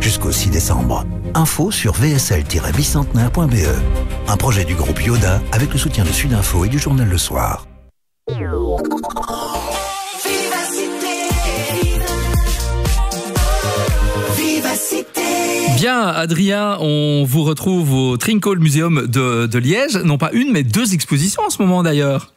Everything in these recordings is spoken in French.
jusqu'au 6 décembre. Info sur vsl-bicentenaire.be. Un projet du groupe Yoda avec le soutien de Sudinfo et du journal Le Soir. Bien, Adrien, on vous retrouve au Trinquol Museum de Liège. Non pas une, mais 2 expositions en ce moment d'ailleurs.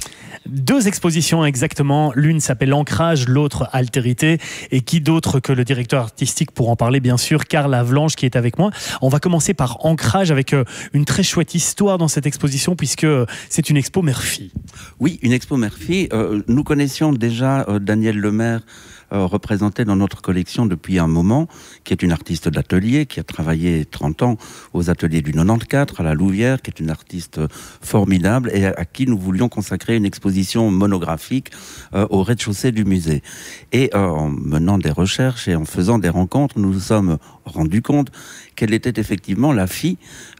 2 expositions exactement, l'une s'appelle Ancrage, l'autre Altérité, et qui d'autre que le directeur artistique pour en parler bien sûr, Karl Havelange qui est avec moi. On va commencer par Ancrage avec une très chouette histoire dans cette exposition puisque c'est une expo mère-fille. Oui, une expo mère-fille. Nous connaissions déjà Danielle Lemaire, représentée dans notre collection depuis un moment, qui est une artiste d'atelier, qui a travaillé 30 ans aux ateliers du 94 à la Louvière, qui est une artiste formidable et à qui nous voulions consacrer une exposition monographique au rez-de-chaussée du musée. Et en menant des recherches et en faisant des rencontres, nous nous sommes rendus compte qu'elle était effectivement la fille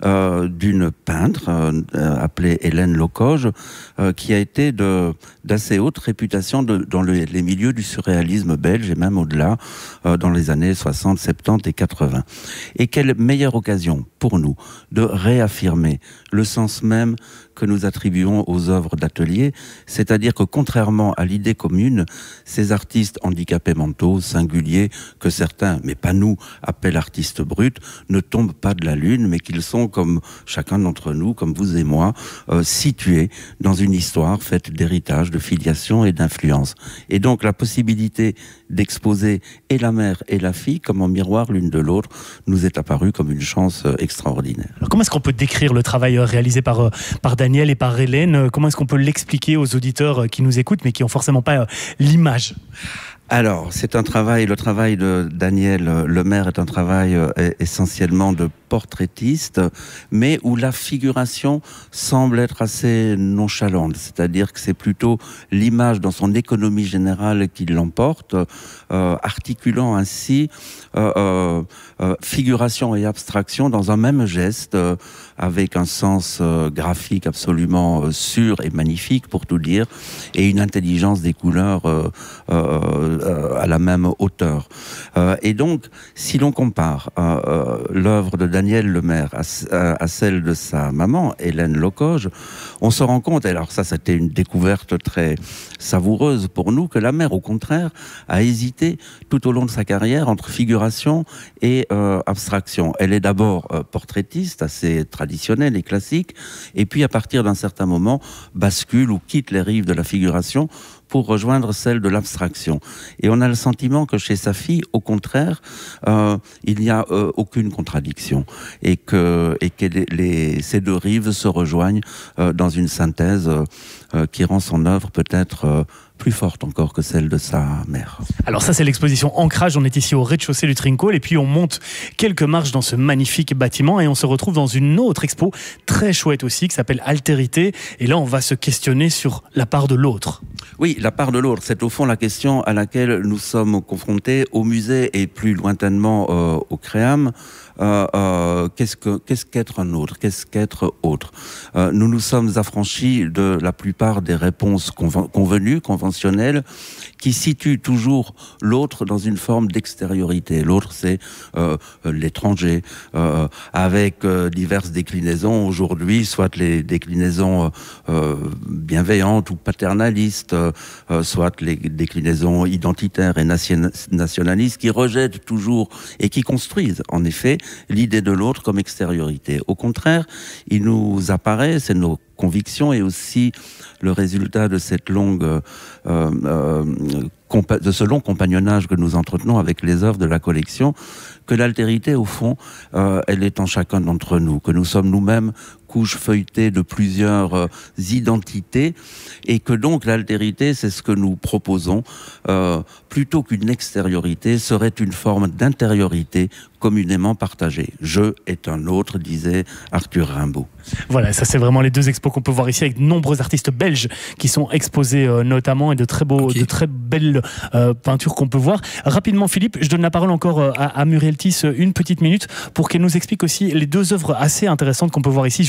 d'une peintre appelée Hélène Locoge, qui a été d'assez haute réputation dans les milieux du surréalisme belge et même au-delà, dans les années 60, 70 et 80. Et quelle meilleure occasion pour nous de réaffirmer le sens même que nous attribuons aux œuvres d'atelier, c'est-à-dire que contrairement à l'idée commune, ces artistes handicapés mentaux, singuliers, que certains, mais pas nous, appellent artistes bruts, ne tombent pas de la lune, mais qu'ils sont comme chacun d'entre nous, comme vous et moi, situés dans une histoire faite d'héritage, de filiation et d'influence. Et donc la possibilité d'exposer et la mère et la fille comme en miroir l'une de l'autre nous est apparue comme une chance extraordinaire. Alors comment est-ce qu'on peut décrire le travail réalisé par Daniel et par Hélène? Comment est-ce qu'on peut l'expliquer aux auditeurs qui nous écoutent mais qui n'ont forcément pas l'image? Alors, c'est un travail, le travail de Daniel Lemaire est un travail essentiellement de portraitiste, mais où la figuration semble être assez nonchalante. C'est-à-dire que c'est plutôt l'image dans son économie générale qui l'emporte, articulant ainsi figuration et abstraction dans un même geste, avec un sens graphique absolument sûr et magnifique, pour tout dire, et une intelligence des couleurs à la même hauteur. Et donc, si l'on compare l'œuvre de Daniel Lemaire à celle de sa maman, Hélène Locoge, on se rend compte, et alors ça c'était une découverte très savoureuse pour nous, que la mère, au contraire, a hésité tout au long de sa carrière entre figuration et abstraction. Elle est d'abord portraitiste, assez traditionnelle et classique, et puis à partir d'un certain moment, bascule ou quitte les rives de la figuration pour rejoindre celle de l'abstraction. Et on a le sentiment que chez sa fille, au contraire, il n'y a aucune contradiction et que ces 2 rives se rejoignent dans une synthèse qui rend son œuvre peut-être plus forte encore que celle de sa mère. Alors ça, c'est l'exposition Ancrage. On est ici au rez-de-chaussée du Trinquol et puis on monte quelques marches dans ce magnifique bâtiment et on se retrouve dans une autre expo très chouette aussi qui s'appelle Altérité. Et là, on va se questionner sur la part de l'autre. Oui, la part de l'autre, c'est au fond la question à laquelle nous sommes confrontés au musée et plus lointainement au Créam. Qu'est-ce qu'être un autre? Qu'est-ce qu'être autre? Nous nous sommes affranchis de la plupart des réponses convenues, conventionnelles, qui situent toujours l'autre dans une forme d'extériorité. L'autre, c'est l'étranger, avec diverses déclinaisons aujourd'hui, soit les déclinaisons bienveillantes ou paternalistes, soit les déclinaisons identitaires et nationalistes qui rejettent toujours et qui construisent, en effet, l'idée de l'autre comme extériorité. Au contraire, il nous apparaît, c'est nos convictions et aussi le résultat de cette longue de ce long compagnonnage que nous entretenons avec les œuvres de la collection, que l'altérité, au fond, elle est en chacun d'entre nous, que nous sommes nous-mêmes couches feuilletées de plusieurs identités, et que donc l'altérité, c'est ce que nous proposons, plutôt qu'une extériorité, serait une forme d'intériorité communément partagée. Je est un autre, disait Arthur Rimbaud. Voilà, ça c'est vraiment les 2 expos qu'on peut voir ici avec de nombreux artistes belges qui sont exposés notamment et de très beaux, de très belles peintures qu'on peut voir. Rapidement Philippe, je donne la parole encore à Muriel Thys une petite minute pour qu'elle nous explique aussi les 2 œuvres assez intéressantes qu'on peut voir ici. Je vous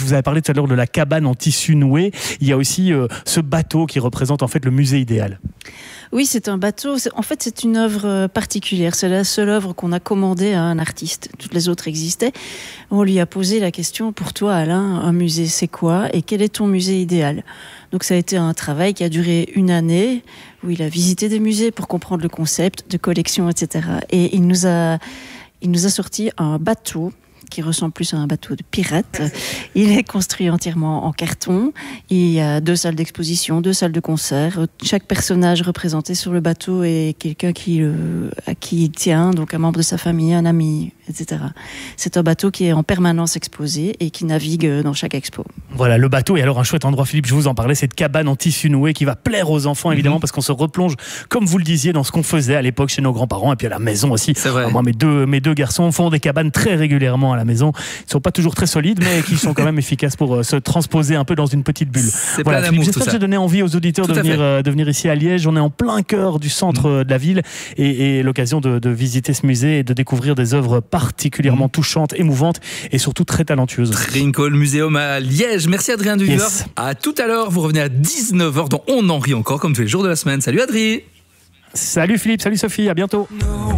vous avez parlé tout à l'heure de la cabane en tissu noué. Il y a aussi ce bateau qui représente en fait le musée idéal. Oui, c'est un bateau. En fait, c'est une œuvre particulière. C'est la seule œuvre qu'on a commandée à un artiste. Toutes les autres existaient. On lui a posé la question, pour toi, Alain, un musée, c'est quoi? Et quel est ton musée idéal? Donc, ça a été un travail qui a duré 1 année, où il a visité des musées pour comprendre le concept de collection, etc. Et il nous a sorti un bateau qui ressemble plus à un bateau de pirate. Il est construit entièrement en carton. Il y a 2 salles d'exposition, 2 salles de concert. Chaque personnage représenté sur le bateau est quelqu'un à qui il tient, donc un membre de sa famille, un ami, etc. C'est un bateau qui est en permanence exposé et qui navigue dans chaque expo. Voilà, le bateau. Et alors un chouette endroit, Philippe, je vous en parlais, cette cabane en tissu noué qui va plaire aux enfants, évidemment, parce qu'on se replonge, comme vous le disiez, dans ce qu'on faisait à l'époque chez nos grands-parents et puis à la maison aussi. C'est vrai. Moi, mes deux garçons font des cabanes très régulièrement à la maison. Ils ne sont pas toujours très solides, mais qui sont quand même efficaces pour se transposer un peu dans une petite bulle. C'est voilà, plein d'amour, j'espère que j'ai donné envie aux auditeurs de venir ici à Liège. On est en plein cœur du centre de la ville et l'occasion de visiter ce musée et de découvrir des œuvres particulièrement touchantes, émouvantes et surtout très talentueuses. Trinquol Museum à Liège. Merci Adrien Duver. Yes. À tout à l'heure. Vous revenez à 19h dont On en rit encore comme tous les jours de la semaine. Salut Adrien. Salut Philippe, salut Sophie, à bientôt.